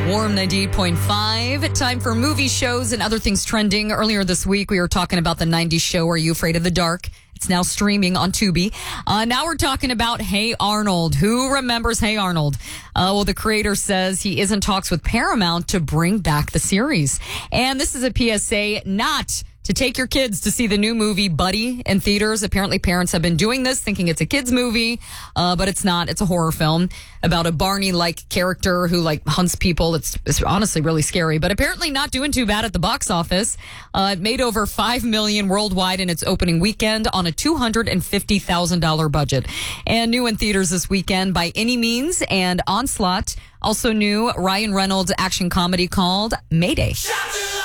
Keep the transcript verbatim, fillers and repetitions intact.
Warm ninety-eight point five. Time for movie shows and other things trending. Earlier this week, we were talking about the nineties show, Are You Afraid of the Dark? It's now streaming on Tubi. Uh, now we're talking about Hey Arnold. Who remembers Hey Arnold? Uh, well, the creator says he is in talks with Paramount to bring back the series. And this is a P S A not to take your kids to see the new movie Buddy in theaters. Apparently parents have been doing this thinking it's a kid's movie, uh, but it's not. It's a horror film about a Barney-like character who like hunts people. It's, it's honestly really scary, but apparently not doing too bad at the box office. Uh, it made over five million dollars worldwide in its opening weekend on a two hundred fifty thousand dollars budget. And new in theaters this weekend By Any Means and Onslaught. Also new Ryan Reynolds action comedy called Mayday.